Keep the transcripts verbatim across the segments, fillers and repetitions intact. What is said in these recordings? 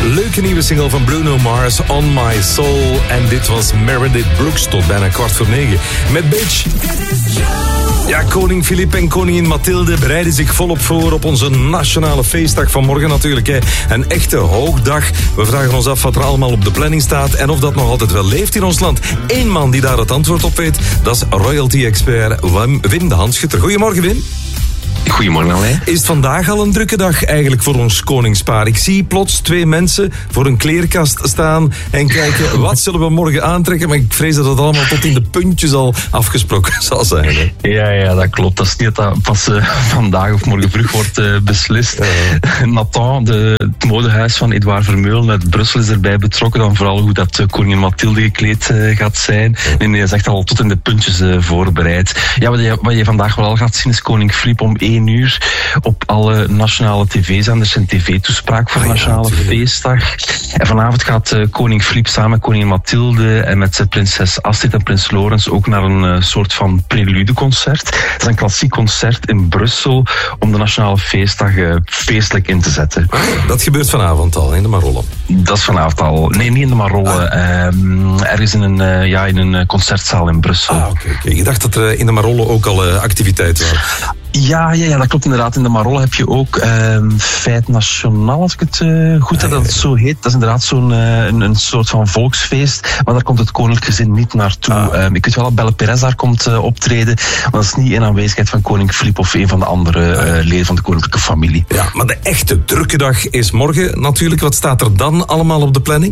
Leuke nieuwe single van Bruno Mars, On My Soul. En dit was Meredith Brooks tot bijna kwart voor negen. Met Bitch. Ja, koning Filip en koningin Mathilde bereiden zich volop voor op onze nationale feestdag van morgen natuurlijk. Hè. Een echte hoogdag. We vragen ons af wat er allemaal op de planning staat en of dat nog altijd wel leeft in ons land. Eén man die daar het antwoord op weet, dat is royalty-expert Wim, Wim de Hanschutter. Goedemorgen, Wim. Goedemorgen, Alain. Is het vandaag al een drukke dag eigenlijk voor ons koningspaar? Ik zie plots twee mensen voor een kleerkast staan en kijken wat zullen we morgen aantrekken. Maar ik vrees dat het allemaal tot in de puntjes al afgesproken zal zijn. Hè? Ja, ja, dat klopt. Dat is niet dat dat pas uh, vandaag of morgen vroeg wordt uh, beslist. Uh. Nathan, de, het modehuis van Edouard Vermeulen uit Brussel, is erbij betrokken. Dan vooral hoe dat uh, koningin Mathilde gekleed uh, gaat zijn. Nee, nee, dat is echt al tot in de puntjes uh, voorbereid. Ja, wat je, wat je vandaag wel al gaat zien is koning Filip om één uur op alle nationale tv-zenders en tv-toespraak voor de ah, ja, nationale natuurlijk. feestdag. En vanavond gaat uh, koning Filip samen met koningin Mathilde en met uh, prinses Astrid en prins Lorenz ook naar een uh, soort van preludeconcert. Het is een klassiek concert in Brussel om de nationale feestdag uh, feestelijk in te zetten. Ah, dat gebeurt vanavond al in de Marolle? Dat is vanavond al. Nee, niet in de Marolle. Ah. Um, ergens in een, uh, ja, in een concertzaal in Brussel. Ah, oké. Okay, okay. Je dacht dat er uh, in de Marolle ook al uh, activiteiten waren. Ja, ja, ja, dat klopt inderdaad. In de Marolle heb je ook um, Feit Nationaal, als ik het uh, goed heb, dat het zo heet. Dat is inderdaad zo'n uh, een, een soort van volksfeest, maar daar komt het koninklijk gezin niet naartoe. Ah. Um, ik weet wel dat Belle Perez daar komt uh, optreden, maar dat is niet in aanwezigheid van koning Filip of een van de andere uh, leden van de koninklijke familie. Ja, maar de echte drukke dag is morgen natuurlijk. Wat staat er dan allemaal op de planning?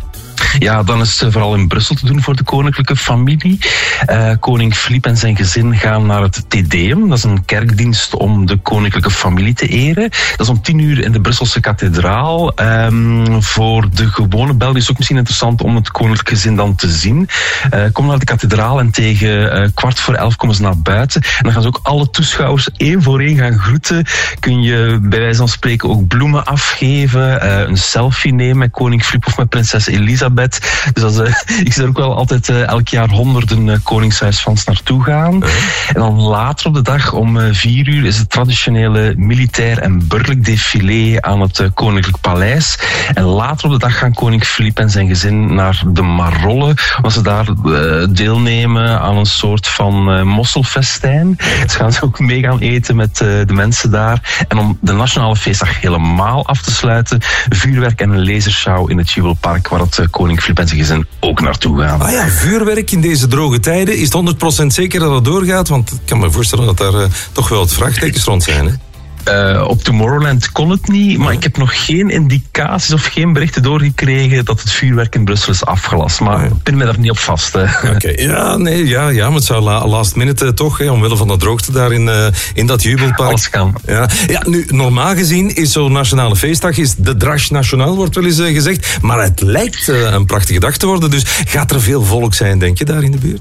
Ja, dan is het vooral in Brussel te doen voor de koninklijke familie. Uh, koning Filip en zijn gezin gaan naar het Te Deum. Dat is een kerkdienst om de koninklijke familie te eren. Dat is om tien uur in de Brusselse kathedraal. Um, voor de gewone Belgen is het ook misschien interessant om het koninklijk gezin dan te zien. Uh, kom naar de kathedraal en tegen uh, kwart voor elf komen ze naar buiten. En dan gaan ze ook alle toeschouwers één voor één gaan groeten. Kun je bij wijze van spreken ook bloemen afgeven. Uh, een selfie nemen met koning Filip of met prinses Elisabeth. Dus als, uh, ik zie er ook wel altijd uh, elk jaar honderden uh, koningshuisfans naartoe gaan. Uh-huh. En dan later op de dag om uh, vier uur is het traditionele militair en burgerlijk défilé aan het uh, Koninklijk Paleis. En later op de dag gaan koning Filip en zijn gezin naar de Marolle, omdat ze daar uh, deelnemen aan een soort van uh, mosselfestijn. Dus gaan ze ook mee gaan eten met uh, de mensen daar. En om de nationale feestdag helemaal af te sluiten, vuurwerk en een lasershow in het Juwelpark, waar het uh, koning Filip en zijn gezin ook naartoe gaan. Ah ja, vuurwerk in deze droge tijden. Is het honderd procent zeker dat het doorgaat? Want ik kan me voorstellen dat daar uh, toch wel wat vraagtekens rond zijn, hè? Uh, op Tomorrowland kon het niet, maar ik heb nog geen indicaties of geen berichten doorgekregen dat het vuurwerk in Brussel is afgelast. Maar ik pin me daar niet op vast. Oké, okay. ja, nee, ja, ja, maar het zou la- last minute uh, toch, hè, omwille van de droogte daar in, uh, in dat jubelpark. Alles kan. Ja. ja, nu, normaal gezien is zo'n nationale feestdag is de Drache Nationaal, wordt wel eens uh, gezegd. Maar het lijkt uh, een prachtige dag te worden, dus gaat er veel volk zijn, denk je, daar in de buurt?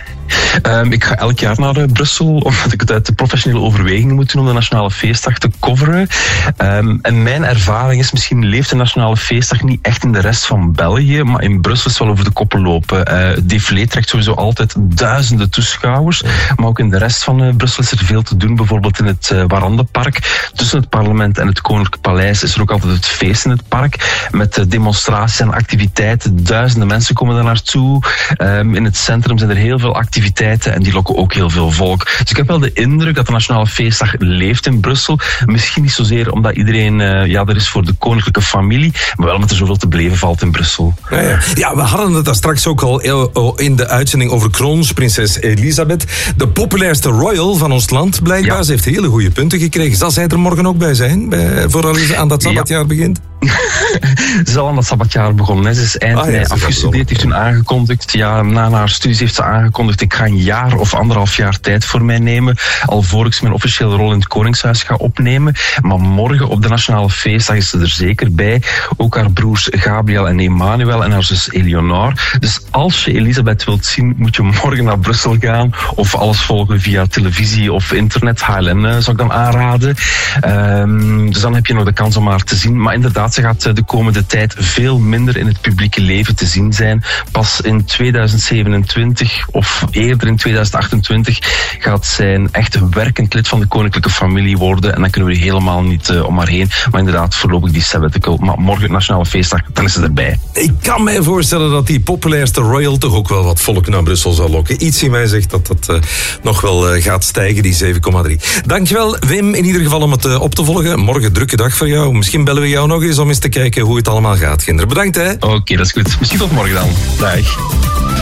Um, ik ga elk jaar naar uh, Brussel, omdat ik het uit de professionele overwegingen moet doen om de nationale feestdag te coveren. Um, en mijn ervaring is, misschien leeft de nationale feestdag niet echt in de rest van België, maar in Brussel is het wel over de koppen lopen. Uh, het défilé trekt sowieso altijd duizenden toeschouwers, maar ook in de rest van uh, Brussel is er veel te doen. Bijvoorbeeld in het uh, Warandenpark. Tussen het parlement en het Koninklijk Paleis is er ook altijd het feest in het park, met uh, demonstraties en activiteiten. Duizenden mensen komen daar naartoe. Um, in het centrum zijn er heel veel activiteiten en die lokken ook heel veel volk. Dus ik heb wel de indruk dat de nationale feestdag leeft in Brussel. Misschien niet zozeer omdat iedereen uh, ja, er is voor de koninklijke familie, maar wel omdat er zoveel te beleven valt in Brussel. Ja, ja. ja, we hadden het daar straks ook al in de uitzending over kroonprinses Elisabeth. De populairste royal van ons land, blijkbaar. Ja. Ze heeft hele goede punten gekregen. Zal zij er morgen ook bij zijn, bij, vooral ze aan dat sabbatjaar ja. begint? Ze is al aan dat sabbatjaar begonnen. Hè. Ze is eind ah, ja, mei afgestudeerd, heeft toen aangekondigd. Ja, na haar studies heeft ze aangekondigd, ik ga een jaar of anderhalf jaar tijd voor mij nemen, alvorens ik mijn officiële rol in het Koningshuis ga opnemen. Maar morgen op de nationale feestdag is ze er zeker bij. Ook haar broers Gabriel en Emmanuel en haar zus Eleonore. Dus als je Elisabeth wilt zien, moet je morgen naar Brussel gaan of alles volgen via televisie of internet. H L N uh, zou ik dan aanraden. Um, dus dan heb je nog de kans om haar te zien. Maar inderdaad, ze gaat de de komende tijd veel minder in het publieke leven te zien zijn. Pas in tweeduizend zevenentwintig of eerder in tweeduizend achtentwintig gaat zij een echt werkend lid van de koninklijke familie worden. En dan kunnen we er helemaal niet uh, om haar heen. Maar inderdaad, voorlopig die sabbatical. Maar morgen het Nationale Feestdag, dan is ze erbij. Ik kan mij voorstellen dat die populairste royal toch ook wel wat volk naar Brussel zal lokken. Iets in mij zegt dat dat uh, nog wel uh, gaat stijgen, die zeven komma drie. Dankjewel, Wim, in ieder geval om het uh, op te volgen. Morgen drukke dag voor jou. Misschien bellen we jou nog eens om eens te kijken hoe het allemaal gaat. Ginder, bedankt hè. Oké, okay, dat is goed. Misschien tot morgen dan. Dag.